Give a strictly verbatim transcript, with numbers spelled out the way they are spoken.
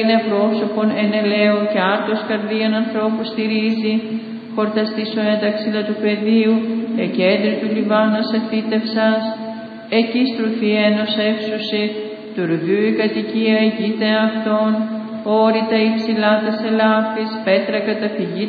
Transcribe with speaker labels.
Speaker 1: Είναι πρόσωπον εν ελαίου και άρτος καρδίαν ανθρώπου στηρίζει. Χορταστής ο ένταξιλα του πεδίου, εκέντρη του Λιβάνας εφύτευσας. Εκεί στρουφή ένος εύσωση, του ρουβιού η κατοικία ηγείται αυτών. Όρητα υψηλά τας ελάφης, πέτρα καταφυγή